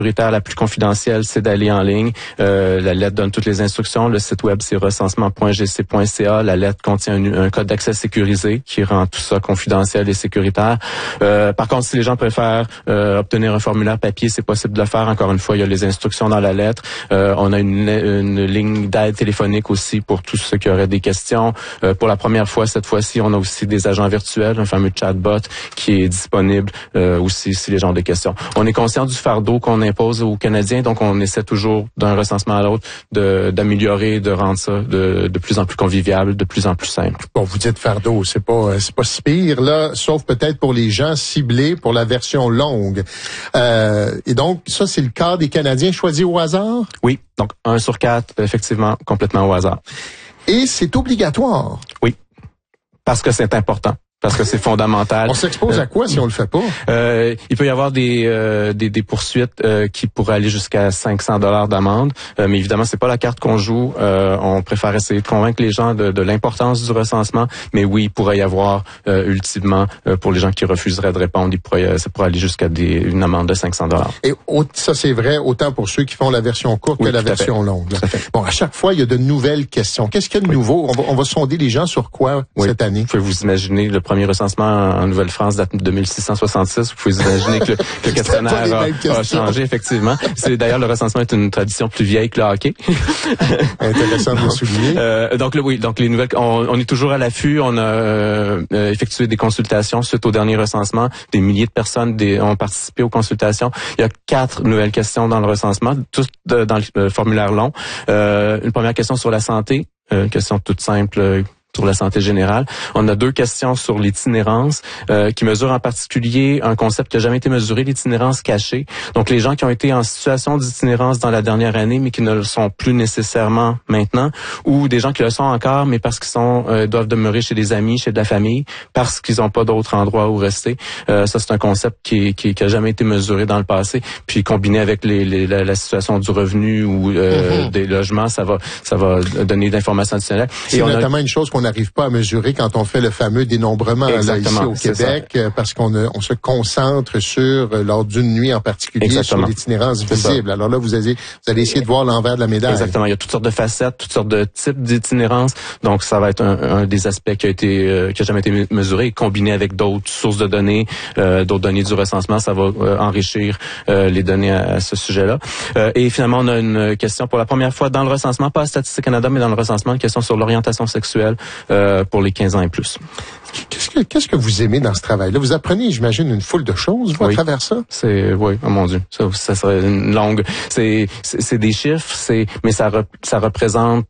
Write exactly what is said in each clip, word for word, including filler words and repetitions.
sécuritaire la plus confidentielle, c'est d'aller en ligne. Euh, la lettre donne toutes les instructions. Le site web, c'est recensement point g c point c a. La lettre contient un, un code d'accès sécurisé qui rend tout ça confidentiel et sécuritaire. Euh, par contre, si les gens préfèrent euh, obtenir un formulaire papier, c'est possible de le faire. Encore une fois, il y a les instructions dans la lettre. Euh, on a une, une ligne d'aide téléphonique aussi pour tous ceux qui auraient des questions. Euh, pour la première fois, cette fois-ci, on a aussi des agents virtuels, un fameux chatbot qui est disponible euh, aussi si les gens ont des questions. On est conscient du fardeau qu'on impose aux Canadiens, donc on essaie toujours d'un recensement à l'autre de, d'améliorer, de rendre ça de, de plus en plus convivial, de plus en plus simple. Bon, vous dites fardeau, c'est pas c'est pas si pire là, sauf peut-être pour les gens ciblés pour la version longue. Euh, et donc ça, c'est le cas des Canadiens choisis au hasard? Oui, donc un sur quatre, effectivement, complètement au hasard. Et c'est obligatoire? Oui, parce que c'est important. Parce que c'est fondamental. On s'expose à quoi si on le fait pas? Euh, il peut y avoir des euh, des, des poursuites euh, qui pourraient aller jusqu'à cinq cents dollars d'amende, euh, mais évidemment c'est pas la carte qu'on joue. Euh, on préfère essayer de convaincre les gens de, de l'importance du recensement, mais oui, il pourrait y avoir euh, ultimement euh, pour les gens qui refuseraient de répondre, il pourrait ça pourrait aller jusqu'à des une amende de cinq cents dollars. Et ça c'est vrai autant pour ceux qui font la version courte oui, que la version longue. Bon, à chaque fois il y a de nouvelles questions. Qu'est-ce qu'il y a de oui. nouveau? On va, on va sonder les gens sur quoi oui. cette année? Vous pouvez vous imaginer le premier recensement en Nouvelle-France date de mille six cent soixante-six. Vous pouvez imaginer que le, que le questionnaire a, a changé, effectivement. C'est d'ailleurs, le recensement est une tradition plus vieille que le hockey. Intéressant de le souligner. Euh, donc, le, oui, donc les nouvelles, on, on est toujours à l'affût. On a euh, effectué des consultations suite au dernier recensement. Des milliers de personnes des, ont participé aux consultations. Il y a quatre nouvelles questions dans le recensement, toutes de, dans le formulaire long. Euh, une première question sur la santé, euh, question toute simple, sur la santé générale. On a deux questions sur l'itinérance, euh, qui mesurent en particulier un concept qui n'a jamais été mesuré, l'itinérance cachée. Donc, les gens qui ont été en situation d'itinérance dans la dernière année, mais qui ne le sont plus nécessairement maintenant, ou des gens qui le sont encore, mais parce qu'ils sont euh, doivent demeurer chez des amis, chez de la famille, parce qu'ils n'ont pas d'autre endroit où rester. Euh, ça, c'est un concept qui, qui, qui a jamais été mesuré dans le passé. Puis, combiné avec les, les, la, la situation du revenu ou euh, mm-hmm. des logements, ça va, ça va donner d'informations additionnelles. C'est Et notamment a... une chose qu'on n'arrive pas à mesurer quand on fait le fameux dénombrement là, ici au Québec, parce qu'on a, on se concentre sur, lors d'une nuit en particulier, Exactement. sur l'itinérance visible. Alors là, vous allez, vous allez essayer de voir l'envers de la médaille. Exactement. Il y a toutes sortes de facettes, toutes sortes de types d'itinérance. Donc, ça va être un, un des aspects qui a été, euh, qui a jamais été mesuré, et combiné avec d'autres sources de données, euh, d'autres données du recensement, ça va euh, enrichir euh, les données à, à ce sujet-là. Euh, et finalement, on a une question pour la première fois dans le recensement, pas à Statistique Canada, mais dans le recensement, une question sur l'orientation sexuelle. Euh, pour les quinze ans et plus. Qu'est-ce que, qu'est-ce que vous aimez dans ce travail-là? Vous apprenez, j'imagine, une foule de choses, vous, oui. à travers ça? C'est, oui, oh mon Dieu, ça, ça serait une longue, c'est, c'est, c'est des chiffres, c'est, mais ça, rep, ça représente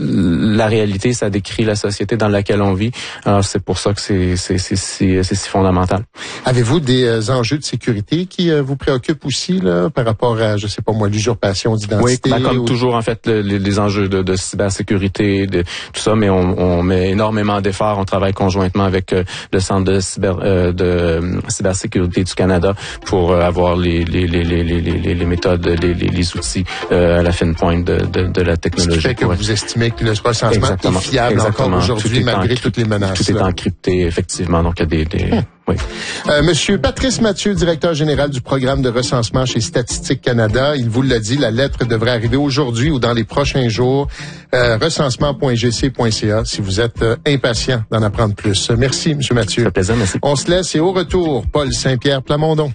la réalité, ça décrit la société dans laquelle on vit. Alors, c'est pour ça que c'est, c'est, c'est, c'est, c'est si fondamental. Avez-vous des euh, enjeux de sécurité qui euh, vous préoccupent aussi, là, par rapport à, je sais pas moi, l'usurpation d'identité? Oui, ben, comme ou... toujours, en fait, le, les, les enjeux de, de cybersécurité, de tout ça, mais on, on met énormément d'efforts. On travaille conjointement avec euh, le Centre de, cyber, euh, de euh, cybersécurité du Canada pour euh, avoir les, les, les, les, les, les, les méthodes, les, les, les outils euh, à la fine pointe de, de, de la technologie. Ce qui fait que vous estimez mais que le recensement Exactement. est fiable Exactement. encore aujourd'hui, malgré encrypté, toutes les menaces. Tout est encrypté, effectivement. Donc, il y a des... des hum. oui. Euh, Monsieur Patrice Mathieu, directeur général du programme de recensement chez Statistique Canada. Il vous l'a dit, la lettre devrait arriver aujourd'hui ou dans les prochains jours. Euh, recensement point g c point c a si vous êtes euh, impatient d'en apprendre plus. Merci, Monsieur Mathieu. Ça fait plaisir, merci. On se laisse et au retour, Paul Saint-Pierre Plamondon.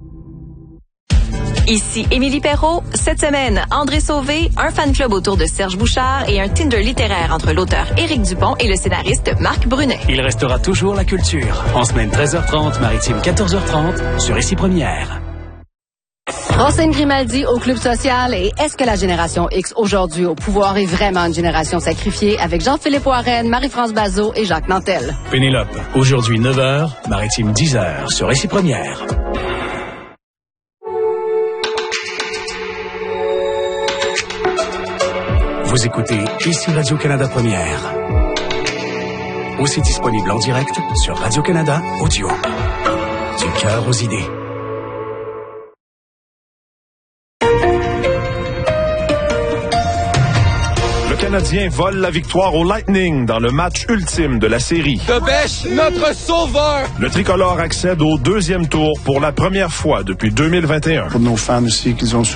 Ici Émilie Perrault. Cette semaine, André Sauvé, un fan club autour de Serge Bouchard et un Tinder littéraire entre l'auteur Éric Dupont et le scénariste Marc Brunet. Il restera toujours la culture. En semaine treize heures trente, Maritime quatorze heures trente, sur Ici Première. Roselyne Grimaldi au Club Social et est-ce que la génération X aujourd'hui au pouvoir est vraiment une génération sacrifiée avec Jean-Philippe Warren, Marie-France Bazot et Jacques Nantel. Pénélope, aujourd'hui neuf heures, Maritime dix heures, sur Ici Première. Vous écoutez Ici Radio-Canada Première. Aussi disponible en direct sur Radio-Canada Audio. Du cœur aux idées. Le Canadien vole la victoire au Lightning dans le match ultime de la série. Debèche, notre sauveur! Le tricolore accède au deuxième tour pour la première fois depuis deux mille vingt et un. Pour nos fans aussi, qu'ils ont